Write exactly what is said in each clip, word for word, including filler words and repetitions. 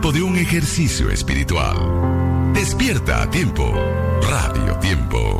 tiempo de un ejercicio espiritual. Despierta a tiempo. Radio Tiempo.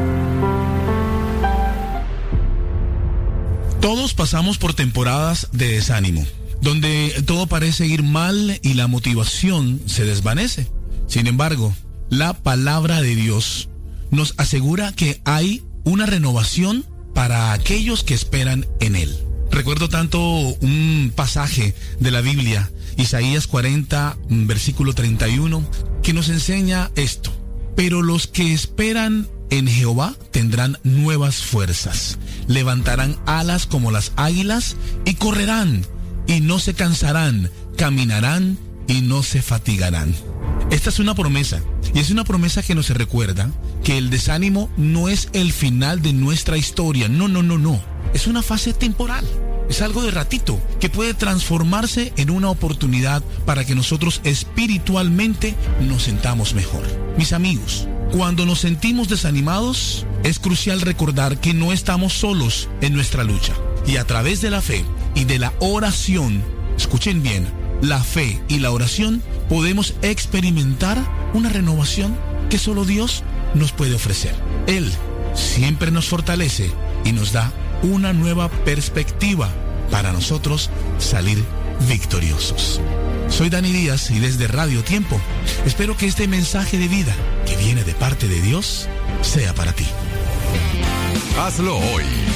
Todos pasamos por temporadas de desánimo, donde todo parece ir mal y la motivación se desvanece. Sin embargo, la palabra de Dios nos asegura que hay una renovación para aquellos que esperan en Él. Recuerdo tanto un pasaje de la Biblia, Isaías cuarenta, versículo treinta y uno, que nos enseña esto. Pero los que esperan en Jehová tendrán nuevas fuerzas, levantarán alas como las águilas y correrán y no se cansarán, caminarán y no se fatigarán. Esta es una promesa, y es una promesa que nos recuerda que el desánimo no es el final de nuestra historia. No, no, no, no. Es una fase temporal. Es algo de ratito que puede transformarse en una oportunidad para que nosotros espiritualmente nos sentamos mejor. Mis amigos, cuando nos sentimos desanimados, es crucial recordar que no estamos solos en nuestra lucha. Y a través de la fe y de la oración, escuchen bien, la fe y la oración, podemos experimentar una renovación que solo Dios nos puede ofrecer. Él siempre nos fortalece y nos da una nueva perspectiva para nosotros salir victoriosos. Soy Dani Díaz y desde Radio Tiempo espero que este mensaje de vida que viene de parte de Dios sea para ti. Hazlo hoy.